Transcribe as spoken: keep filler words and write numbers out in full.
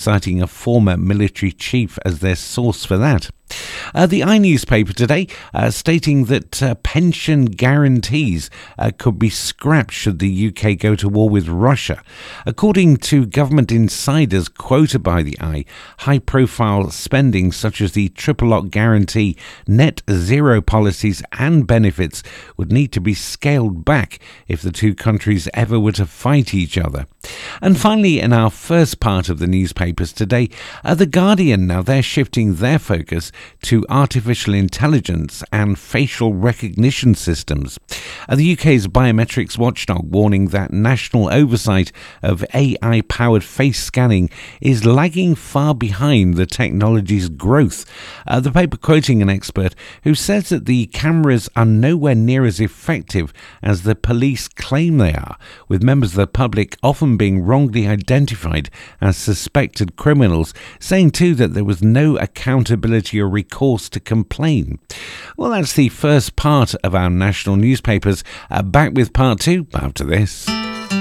citing a former military chief as their source for that. Uh, the I newspaper today uh, stating that uh, pension guarantees uh, could be scrapped should the U K go to war with Russia. According to government insiders quoted by the I, high-profile spending such as the triple lock guarantee, net zero policies and benefits would need to be scaled back if the two countries ever were to fight each other. And finally, in our first part of the newspapers today, uh, The Guardian, now they're shifting their focus to artificial intelligence and facial recognition systems. Uh, the U K's biometrics watchdog warning that national oversight of A I-powered face scanning is lagging far behind the technology's growth. Uh, the paper quoting an expert who says that the cameras are nowhere near as effective as the police claim they are, with members of the public often being wrongly identified as suspected criminals, saying too that there was no accountability or recourse to complain. Well, that's the first part of our national newspapers. Uh, back with part two after this.